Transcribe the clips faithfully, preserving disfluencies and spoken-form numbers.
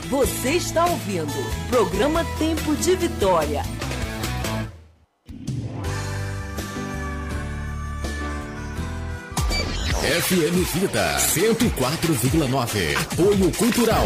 Você está ouvindo Programa Tempo de Vitória. F M Vida cento e quatro vírgula nove. Apoio Cultural.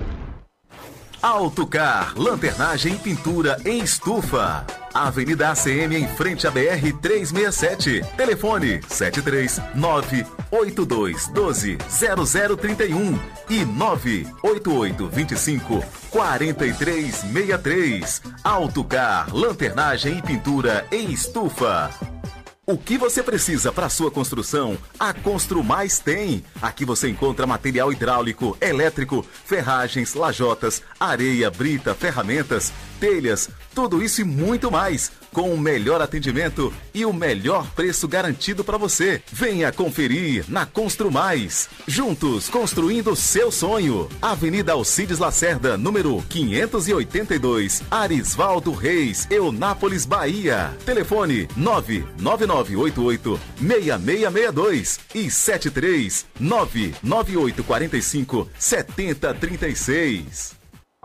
Autocar, lanternagem e pintura em estufa. Avenida A C M em frente à B R trezentos e sessenta e sete. Telefone sete três nove oito dois um dois zero zero três um e nove oito oito dois cinco quatro três seis três. Autocar, lanternagem e pintura em estufa. O que você precisa para sua construção, a Construmais tem. Aqui você encontra material hidráulico, elétrico, ferragens, lajotas, areia, brita, ferramentas, telhas, tudo isso e muito mais, com o melhor atendimento e o melhor preço garantido para você. Venha conferir na Construmais. Juntos, construindo o seu sonho. Avenida Alcides Lacerda, número quinhentos e oitenta e dois, Arisvaldo Reis, Eunápolis, Bahia. Telefone nove nove nove oito oito seis seis seis dois e sete três nove nove oito quatro cinco sete zero três seis.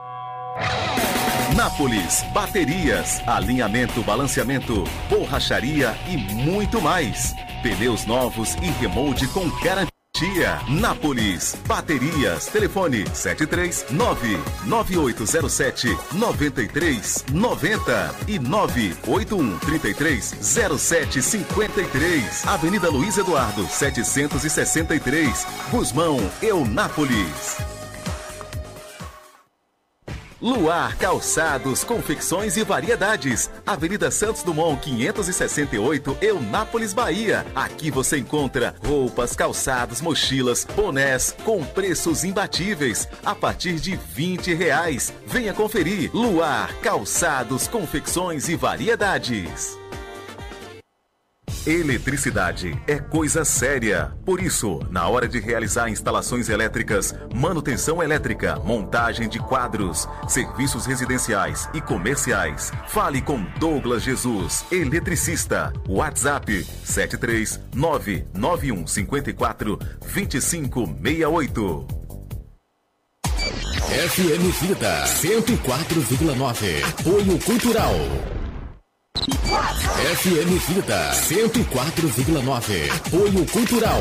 Nápoles, baterias, alinhamento, balanceamento, borracharia e muito mais. Pneus novos e remold com garantia. Nápoles, baterias, telefone sete três nove nove oito zero sete nove três nove zero e nove oito um três três zero sete cinco três. Avenida Luiz Eduardo setecentos e sessenta e três, Gusmão, Eunápolis. Luar Calçados, Confecções e Variedades. Avenida Santos Dumont, quinhentos e sessenta e oito, Eunápolis, Bahia. Aqui você encontra roupas, calçados, mochilas, bonés com preços imbatíveis a partir de vinte reais. Venha conferir. Luar Calçados, Confecções e Variedades. Eletricidade é coisa séria. Por isso, na hora de realizar instalações elétricas, manutenção elétrica, montagem de quadros, serviços residenciais e comerciais, fale com Douglas Jesus, eletricista. WhatsApp sete três nove nove um cinco quatro dois cinco seis oito. F M Vida cento e quatro vírgula nove. Apoio Cultural. F M Vida cento e quatro vírgula nove. Apoio Cultural.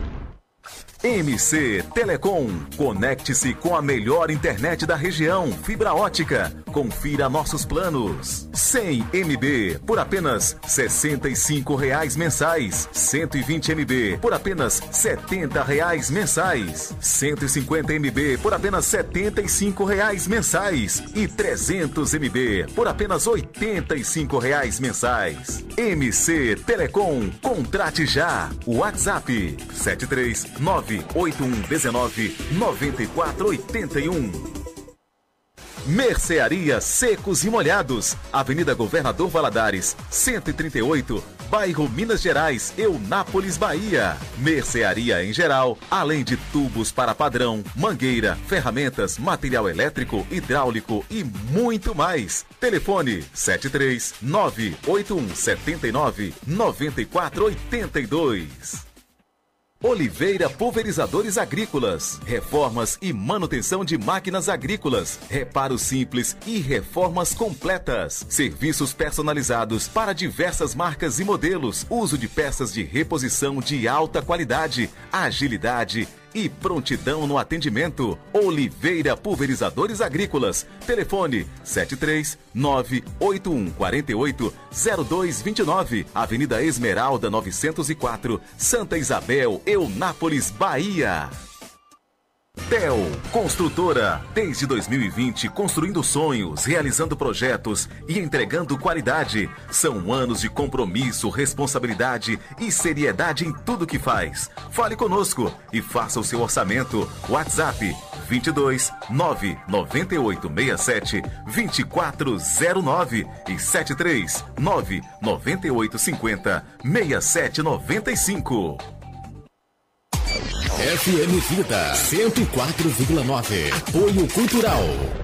M C Telecom. Conecte-se com a melhor internet da região. Fibra ótica. Confira nossos planos. cem megabytes por apenas sessenta e cinco reais mensais. cento e vinte megabytes por apenas setenta reais mensais. cento e cinquenta megabytes por apenas setenta e cinco reais mensais. E trezentos megabytes por apenas oitenta e cinco reais mensais. M C Telecom. Contrate já. WhatsApp sete três nove oito um um nove nove quatro oito um. Mercearia Secos e Molhados, Avenida Governador Valadares, cento e trinta e oito, bairro Minas Gerais, Eunápolis, Bahia. Mercearia em geral, além de tubos para padrão, mangueira, ferramentas, material elétrico, hidráulico e muito mais. Telefone sete três nove oito um sete nove nove quatro oito dois. Oliveira Pulverizadores Agrícolas, reformas e manutenção de máquinas agrícolas, reparos simples e reformas completas, serviços personalizados para diversas marcas e modelos, uso de peças de reposição de alta qualidade, agilidade e prontidão no atendimento. Oliveira Pulverizadores Agrícolas. Telefone sete três nove oito um quatro oito zero dois dois nove. Avenida Esmeralda novecentos e quatro, Santa Isabel, Eunápolis, Bahia. Tel Construtora, desde dois mil e vinte, construindo sonhos, realizando projetos e entregando qualidade. São anos de compromisso, responsabilidade e seriedade em tudo que faz. Fale conosco e faça o seu orçamento. WhatsApp vinte e dois nove nove oito seis sete dois quatro zero nove e sete três nove nove oito cinco zero seis sete nove cinco. F M Vida cento e quatro vírgula nove. Apoio Cultural.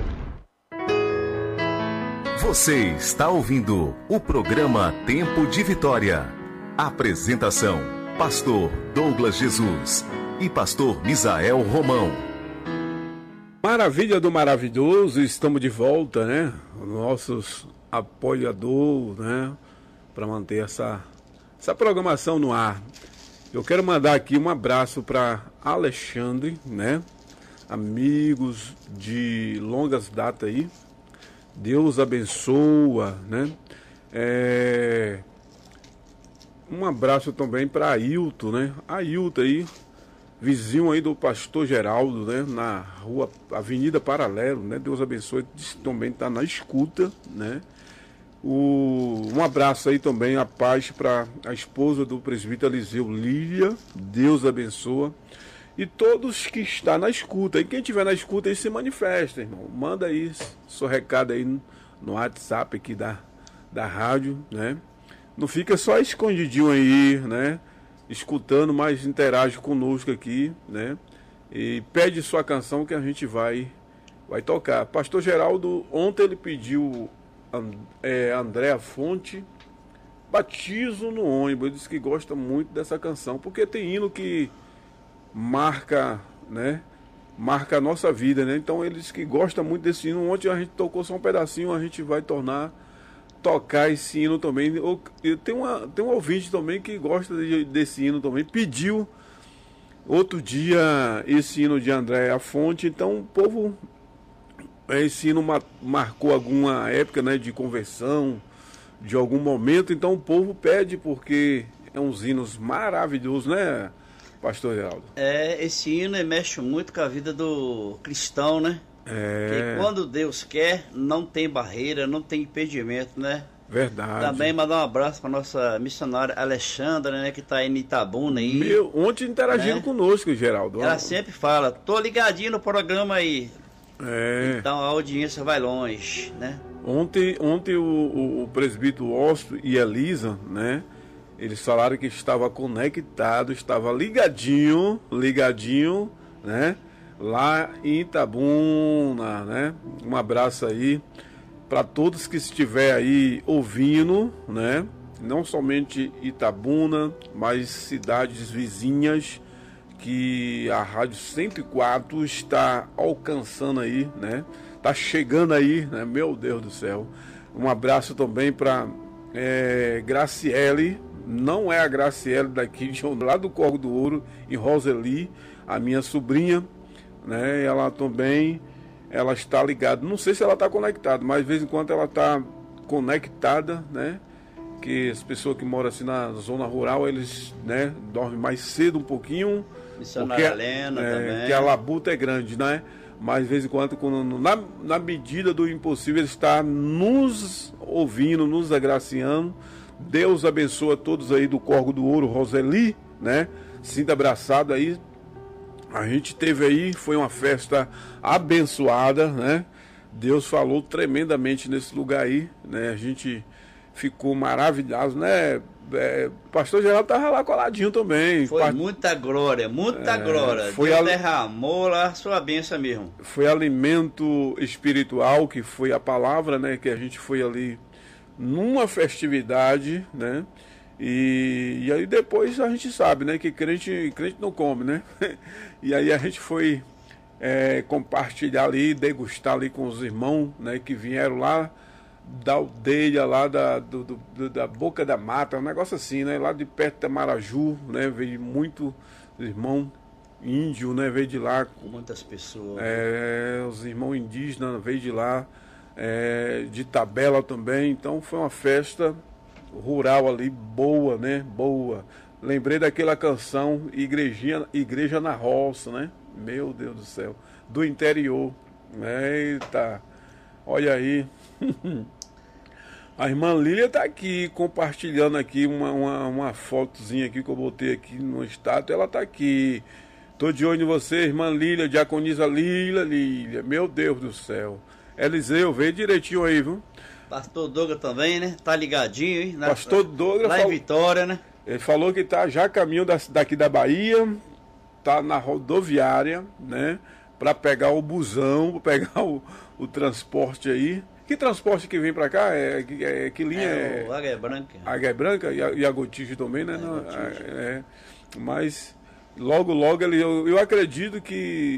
Você está ouvindo o programa Tempo de Vitória. Apresentação: Pastor Douglas Jesus e Pastor Misael Romão. Maravilha do maravilhoso, estamos de volta, né? Nossos apoiadores, né? Para manter essa, essa programação no ar. Eu quero mandar aqui um abraço para Alexandre, né? Amigos de longas datas aí. Deus abençoa, né? É... Um abraço também para Ailton, né? Ailton aí, vizinho aí do Pastor Geraldo, né? Na rua Avenida Paralelo, né? Deus abençoe, também está na escuta, né? O... Um abraço aí também, a paz para a esposa do presbítero Eliseu, Lília, Deus abençoa. E todos que estão na escuta, e quem estiver na escuta aí se manifesta, irmão. Manda aí seu recado aí no, no WhatsApp aqui da, da rádio, né? Não fica só escondidinho aí, né? Escutando, mas interage conosco aqui, né? E pede sua canção que a gente vai, vai tocar. Pastor Geraldo, ontem ele pediu é, Andréa Fonte, Batizo no Ônibus. Ele disse que gosta muito dessa canção, porque tem hino que marca, né? Marca a nossa vida, né? Então ele disse que gosta muito desse hino. Ontem a gente tocou só um pedacinho, a gente vai tornar tocar esse hino também. Tem, uma, tem um ouvinte também que gosta de, desse hino também, pediu outro dia esse hino de Andréa Fonte. Então o povo, esse hino marcou alguma época, né, de conversão, de algum momento. Então o povo pede, porque é uns hinos maravilhosos, né, Pastor Geraldo? É, esse hino mexe muito com a vida do cristão, né? É. Que quando Deus quer, não tem barreira, não tem impedimento, né? Verdade. Também mandar um abraço para nossa missionária Alexandra, né? Que está aí em Itabuna aí. Meu, ontem interagindo, né, conosco, Geraldo. Ela sempre fala, tô ligadinho no programa aí. É. Então a audiência vai longe, né? Ontem, ontem o, o, o presbítero Osto e Elisa, né? Eles falaram que estava conectado, estava ligadinho, ligadinho, né? Lá em Itabuna, né? Um abraço aí para todos que estiver aí ouvindo, né? Não somente Itabuna, mas cidades vizinhas que a Rádio cento e quatro está alcançando aí, né? Tá chegando aí, né? Meu Deus do céu. Um abraço também para é, Graciele. Não é a Graciele daqui, de lá do Corgo do Ouro, em Roseli, a minha sobrinha, né? Ela também, ela está ligada. Não sei se ela está conectada, mas de vez em quando ela está conectada, né? Que as pessoas que moram assim na zona rural, eles, né, dormem mais cedo um pouquinho. Missionária Helena é, também. Porque a labuta é grande, né? Mas de vez em quando, quando na, na medida do impossível, ele está nos ouvindo, nos agraciando. Deus abençoa todos aí do Corgo do Ouro, Roseli, né? Sinta abraçado aí. A gente teve aí, foi uma festa abençoada, né? Deus falou tremendamente nesse lugar aí, né? A gente ficou maravilhado, né? É, o Pastor Geraldo estava lá coladinho também. Foi muita glória, muita é, glória. Foi Deus al... derramou lá a sua bênção mesmo. Foi alimento espiritual, que foi a palavra, né? Que a gente foi ali numa festividade, né? E, e aí depois a gente sabe, né? Que crente, crente não come, né? E aí a gente foi é, compartilhar ali, degustar ali com os irmãos, né? Que vieram lá da aldeia, lá da, do, do, da Boca da Mata, um negócio assim, né? Lá de perto da Maraju, né? Veio muito irmão índio, né? Veio de lá. Muitas pessoas. É, os irmãos indígenas veio de lá. É, de Tabela também. Então foi uma festa rural ali, boa, né? Boa. Lembrei daquela canção Igrejinha, Igreja na Roça, né? Meu Deus do céu. Do interior. Eita. Olha aí. A irmã Lília tá aqui compartilhando aqui uma, uma, uma fotozinha aqui que eu botei aqui no status. Ela tá aqui. Tô de olho em você, irmã Lília, diaconisa Lília, Lília. Meu Deus do céu. Eliseu, veio direitinho aí, viu? Pastor Douglas também, né? Tá ligadinho, hein? Na, Pastor Douglas. Lá falou, em Vitória, né? Ele falou que tá já a caminho da, daqui da Bahia, tá na rodoviária, né? Para pegar o busão, pegar o, o transporte aí. Que transporte que vem para cá? É, é, que linha é? É o Águia Branca. Águia Branca e a, e a Gotige também, né? É, Não, é, é, mas logo, logo ele, eu, eu acredito que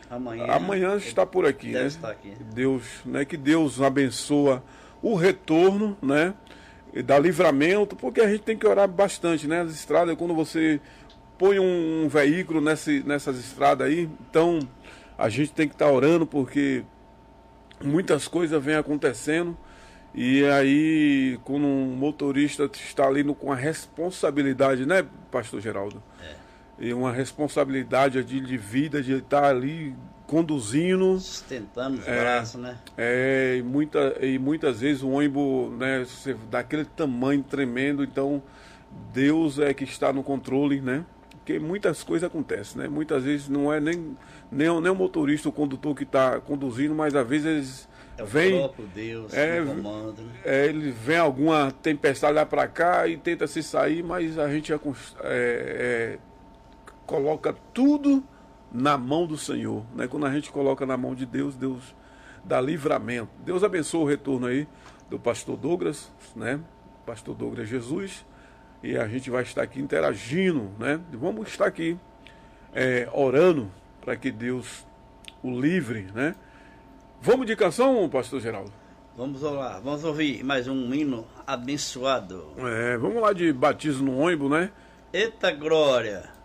Amanhã, amanhã está por aqui, deve né? estar aqui. Deus, né? Que Deus abençoa o retorno, né? E dá livramento, porque a gente tem que orar bastante, né? As estradas, quando você põe um, um veículo nesse, nessas estradas aí, então a gente tem que estar orando, porque muitas coisas vêm acontecendo. E aí, quando um motorista está ali no, com a responsabilidade, né, Pastor Geraldo? É. E uma responsabilidade de, de vida, de estar ali conduzindo. Sustentando os É, braços, né? É, e, muita, e muitas vezes o ônibus, né, você, daquele tamanho tremendo, então Deus é que está no controle, né? Porque muitas coisas acontecem, né? Muitas vezes não é nem, nem, nem o motorista, o condutor que está conduzindo, mas às vezes eles É o vêm... próprio Deus é, que comanda, né? É, ele vem alguma tempestade lá para cá e tenta se sair, mas a gente é, é, coloca tudo na mão do Senhor, né? Quando a gente coloca na mão de Deus, Deus dá livramento. Deus abençoe o retorno aí do pastor Douglas, né? Pastor Douglas Jesus, e a gente vai estar aqui interagindo, né? Vamos estar aqui é, orando para que Deus o livre, né? Vamos de canção, pastor Geraldo? Vamos lá, vamos ouvir mais um hino abençoado. É, vamos lá de batismo no ônibus, né? Eita glória!